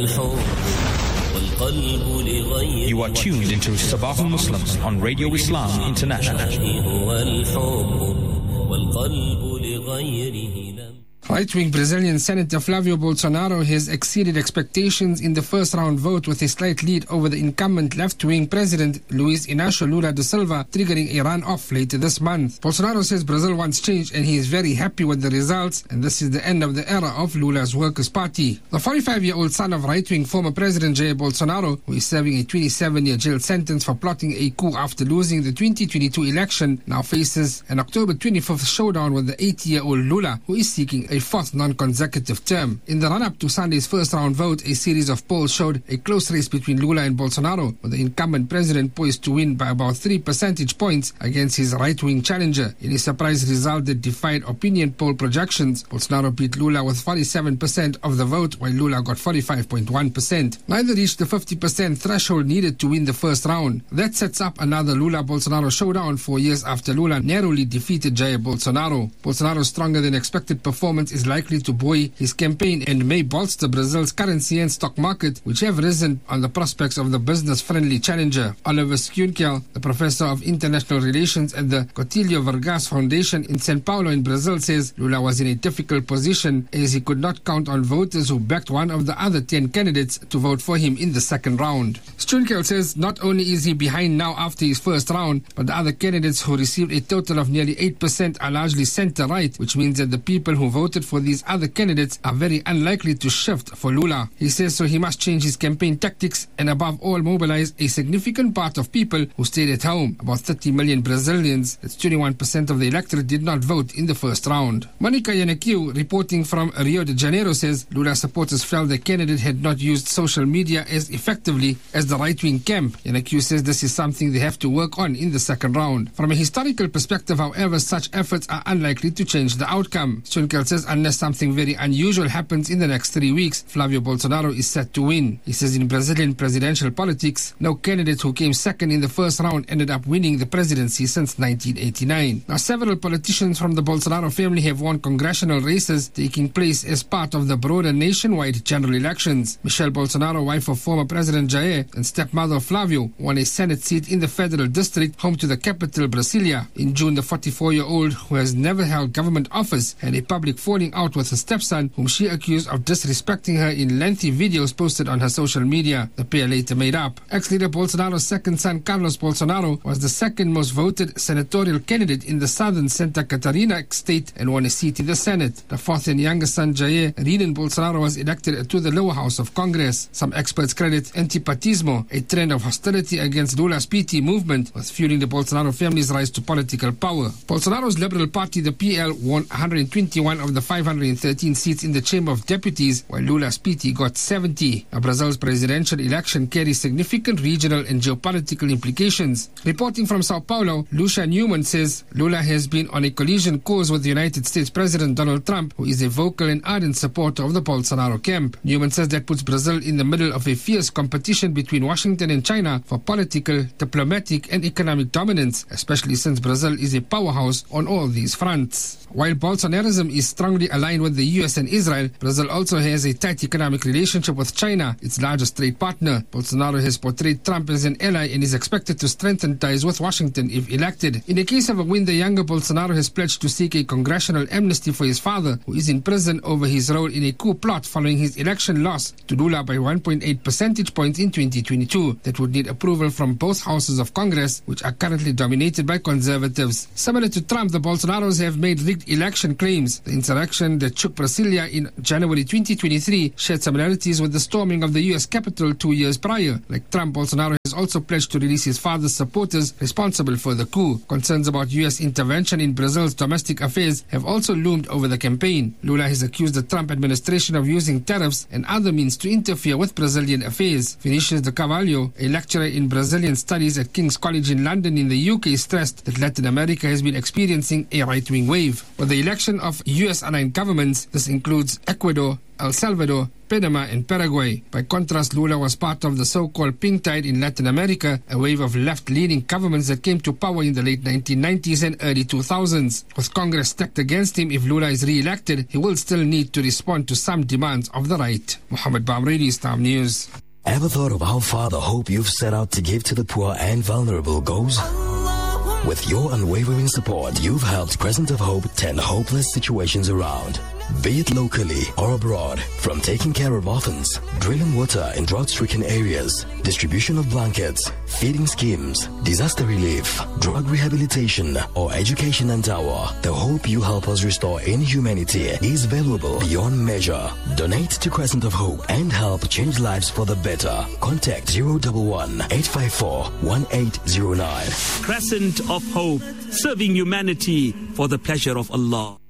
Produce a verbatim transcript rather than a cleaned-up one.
You are tuned into Sabah al-Muslims on Radio Islam International. Right-wing Brazilian Senator Flavio Bolsonaro has exceeded expectations in the first-round vote with a slight lead over the incumbent left-wing president Luiz Inácio Lula da Silva, triggering a run-off later this month. Bolsonaro says Brazil wants change and he is very happy with the results, and this is the end of the era of Lula's Workers' Party. The forty-five-year-old son of right-wing former President Jair Bolsonaro, who is serving a twenty-seven-year jail sentence for plotting a coup after losing the twenty twenty-two election, now faces an October twenty-fifth showdown with the eighty-year-old Lula, who is seeking a fourth non-consecutive term. In the run-up to Sunday's first-round vote, a series of polls showed a close race between Lula and Bolsonaro, with the incumbent president poised to win by about three percentage points against his right-wing challenger. In a surprise result that defied opinion poll projections, Bolsonaro beat Lula with forty-seven percent of the vote, while Lula got forty-five point one percent. Neither reached the fifty percent threshold needed to win the first round. That sets up another Lula-Bolsonaro showdown four years after Lula narrowly defeated Jair Bolsonaro. Bolsonaro's stronger-than-expected performance is likely to buoy his campaign and may bolster Brazil's currency and stock market, which have risen on the prospects of the business-friendly challenger. Oliver Schunkel, the professor of international relations at the Cotilho Vargas Foundation in São Paulo in Brazil, says Lula was in a difficult position as he could not count on voters who backed one of the other ten candidates to vote for him in the second round. Schunkel says not only is he behind now after his first round, but the other candidates who received a total of nearly eight percent are largely center-right, which means that the people who voted for these other candidates are very unlikely to shift for Lula. He says so he must change his campaign tactics and above all mobilize a significant part of people who stayed at home. About thirty million Brazilians, that's twenty-one percent of the electorate, did not vote in the first round. Monica Yannikiu, reporting from Rio de Janeiro, says Lula supporters felt the candidate had not used social media as effectively as the right-wing camp. Yannikiu says this is something they have to work on in the second round. From a historical perspective, however, such efforts are unlikely to change the outcome. Schunkel says unless something very unusual happens in the next three weeks, Flavio Bolsonaro is set to win. He says in Brazilian presidential politics, no candidate who came second in the first round ended up winning the presidency since nineteen eighty-nine. Now, several politicians from the Bolsonaro family have won congressional races taking place as part of the broader nationwide general elections. Michelle Bolsonaro, wife of former President Jair and stepmother of Flavio, won a Senate seat in the federal district home to the capital, Brasilia. In June, the forty-four-year-old, who has never held government office, had a public falling out with her stepson, whom she accused of disrespecting her in lengthy videos posted on her social media. The pair later made up. Ex-leader Bolsonaro's second son, Carlos Bolsonaro, was the second most voted senatorial candidate in the southern Santa Catarina state and won a seat in the Senate. The fourth and younger son, Jair Renan Bolsonaro, was elected to the lower house of Congress. Some experts credit antipatismo, a trend of hostility against Lula's P T movement, with fueling the Bolsonaro family's rise to political power. Bolsonaro's Liberal Party, the P L, won one hundred twenty-one of the five hundred thirteen seats in the Chamber of Deputies, while Lula's P T got seventy. Now, Brazil's presidential election carries significant regional and geopolitical implications. Reporting from Sao Paulo, Lucia Newman says Lula has been on a collision course with the United States President Donald Trump, who is a vocal and ardent supporter of the Bolsonaro camp. Newman says that puts Brazil in the middle of a fierce competition between Washington and China for political, diplomatic, and economic dominance, especially since Brazil is a powerhouse on all these fronts. While Bolsonarism is strongly aligned with the U S and Israel, Brazil also has a tight economic relationship with China, its largest trade partner. Bolsonaro has portrayed Trump as an ally and is expected to strengthen ties with Washington if elected. In the case of a win, the younger Bolsonaro has pledged to seek a congressional amnesty for his father, who is in prison over his role in a coup plot following his election loss to Lula by one point eight percentage points in twenty twenty-two. That would need approval from both houses of Congress, which are currently dominated by conservatives. Similar to Trump, the Bolsonaros have made rigged election claims. The insurrection that shook Brasilia in January twenty twenty-three shared similarities with the storming of the U S Capitol two years prior. Like Trump, Bolsonaro has also pledged to release his father's supporters responsible for the coup. Concerns about U S intervention in Brazil's domestic affairs have also loomed over the campaign. Lula has accused the Trump administration of using tariffs and other means to interfere with Brazilian affairs. Vinicius de Carvalho, a lecturer in Brazilian studies at King's College in London in the U K, stressed that Latin America has been experiencing a right-wing wave. With the election of U S-aligned governments, this includes Ecuador, El Salvador, Panama, and Paraguay. By contrast, Lula was part of the so-called pink tide in Latin America, a wave of left-leaning governments that came to power in the late nineteen nineties and early two thousands. With Congress stacked against him, if Lula is re-elected, he will still need to respond to some demands of the right. Muhammad Bamredi, Star News. Ever thought of how far the hope you've set out to give to the poor and vulnerable goes? With your unwavering support, you've helped Crescent of Hope turn hopeless situations around. Be it locally or abroad, from taking care of orphans, drilling water in drought-stricken areas, distribution of blankets, feeding schemes, disaster relief, drug rehabilitation, or education and tower, the hope you help us restore in humanity is valuable beyond measure. Donate to Crescent of Hope and help change lives for the better. Contact zero one one, eight five four, one eight zero nine. Crescent of Hope, serving humanity for the pleasure of Allah.